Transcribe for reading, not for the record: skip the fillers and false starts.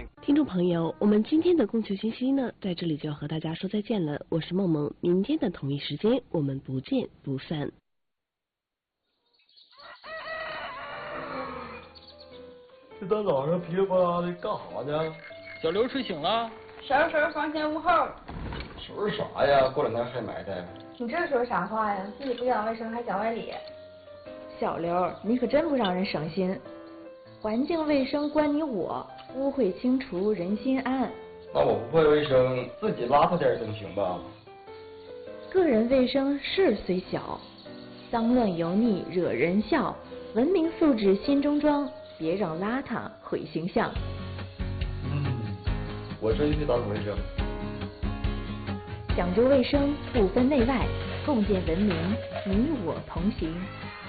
听众朋友，我们今天的供求信息呢，在这里就要和大家说再见了。我是梦梦，明天的同一时间我们不见不散。 这大早上噼里啪啦的干啥呢？ 小刘睡醒了， 收房前屋后。 收拾啥呀？过两天还埋汰。 你这说啥话呀？自己不讲卫生还讲外理。 小刘，你可真不让人省心。环境卫生关你我，污秽清除人心安。 那我不会卫生，自己邋遢点总行吧？ 个人卫生事虽小，脏乱油腻惹人笑。文明素质心中装，别让邋遢毁形象。 我真去打扫卫生。 讲究卫生，不分内外，共建文明，你我同行。